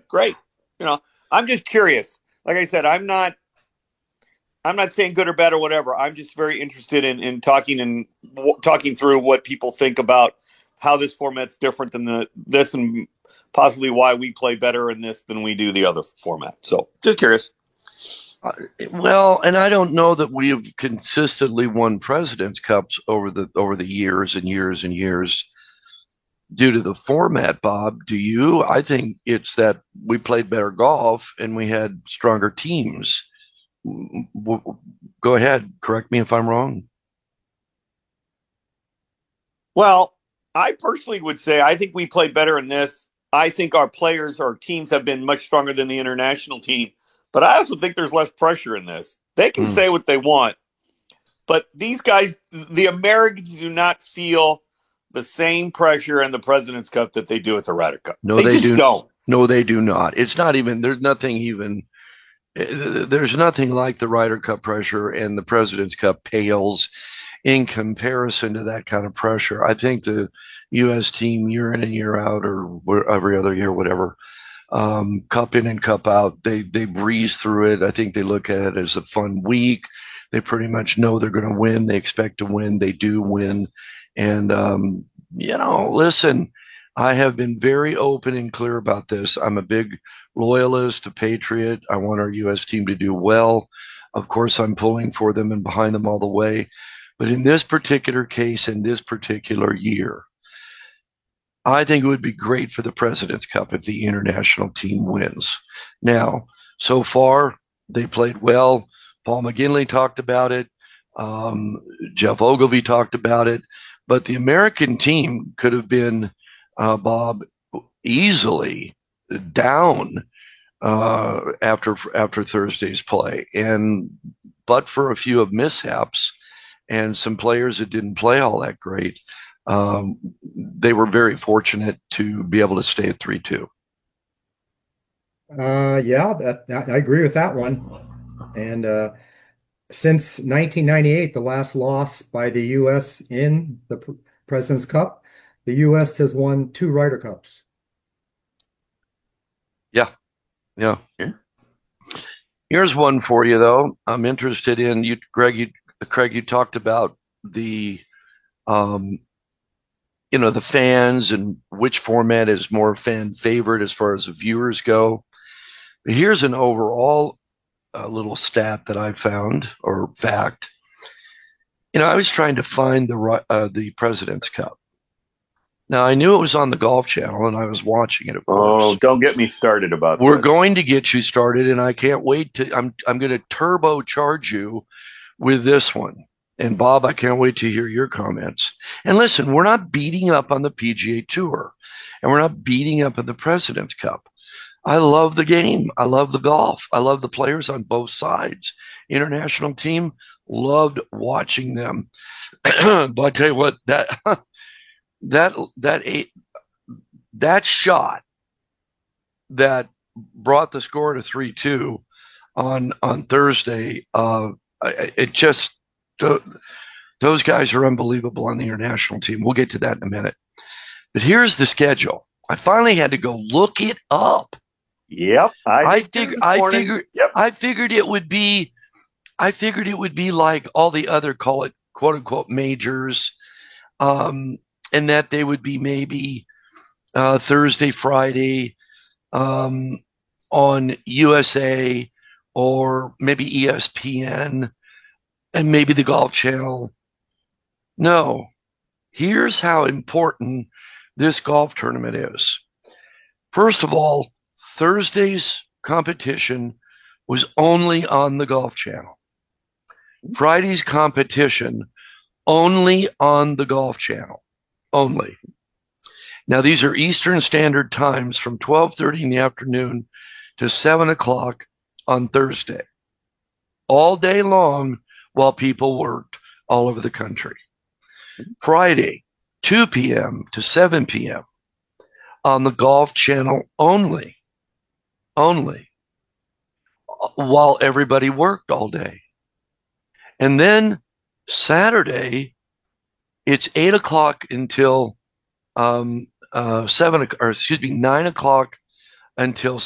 great. You know, I'm just curious. Like I said, I'm not saying good or bad or whatever. I'm just very interested in talking and talking through what people think about how this format's different than this and possibly why we play better in this than we do the other format. So just curious. Uh, well, and I don't know that we have consistently won President's Cups over the years and years and years due to the format, Bob. Do you? I think it's that we played better golf and we had stronger teams. Go ahead, correct me if I'm wrong. Well, I personally would say I think we play better in this. I think our players, our teams have been much stronger than the international team. But I also think there's less pressure in this. They can Mm. say what they want. But these guys, the Americans, do not feel the same pressure in the President's Cup that they do at the Ryder Cup. No, They they just do. don't. No, they do not. It's not even. There's nothing even. There's nothing like the Ryder Cup pressure, and the President's Cup pales in comparison to that kind of pressure. I think the U.S. team, year in and year out, or every other year, whatever, cup in and cup out, they breeze through it. I think they look at it as a fun week. They pretty much know they're going to win. They expect to win. They do win, and listen. I have been very open and clear about this. I'm a big loyalist, a patriot. I want our U.S. team to do well. Of course, I'm pulling for them and behind them all the way. But in this particular case, in this particular year, I think it would be great for the President's Cup if the international team wins. Now, so far, they played well. Paul McGinley talked about it. Um, Jeff Ogilvy talked about it. But the American team could have been, Bob, easily down after Thursday's play, and but for a few of mishaps and some players that didn't play all that great, they were very fortunate to be able to stay at 3-2. Yeah, I agree with that one. And since 1998, the last loss by the U.S. in the President's Cup, the U.S. has won two Ryder Cups. Yeah, yeah. Yeah. Here's one for you though. I'm interested in you, Greg. Craig, you talked about the um, the fans and which format is more fan favorite as far as the viewers go. But here's an overall little stat that I found or fact. I was trying to find the President's Cup. Now I knew it was on the Golf Channel and I was watching it, of Oh, course. don't get me started about We're this. going to get you started, and I can't wait to. I'm going to turbocharge you with this one. And Bob, I can't wait to hear your comments. And listen, we're not beating up on the PGA Tour, and we're not beating up on the President's Cup. I love the game. I love the golf. I love the players on both sides. International team, loved watching them. But I tell you what, that that that shot that brought the score to 3-2 on Thursday, it just those guys are unbelievable on the international team. We'll get to that in a minute. But here's the schedule. I finally had to go look it up. Yep, I did too figured this morning. Yep. I figured it would be like all the other, call it quote unquote majors, um, and that they would be maybe Thursday, Friday, um, on USA or maybe ESPN and maybe the Golf Channel. No, here's how important this golf tournament is. First of all, Thursday's competition was only on the Golf Channel. Friday's competition only on the Golf Channel. Only. Now these are Eastern Standard Times from 12:30 in the afternoon to 7 o'clock on Thursday, all day long while people worked all over the country. Friday, 2 p.m. to 7 p.m. on the Golf Channel only, only, while everybody worked all day. And then Saturday, it's 8 o'clock until 9 o'clock until